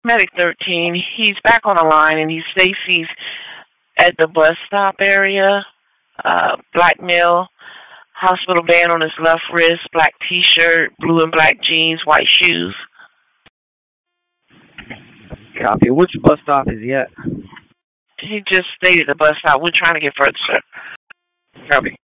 Medic 13. He's back on the line, and he states he's at the bus stop area. Black male, hospital band on his left wrist, black T-shirt, blue and black jeans, white shoes. Copy. Which bus stop is he at? He just stated the bus stop. We're trying to get further, sir. Copy.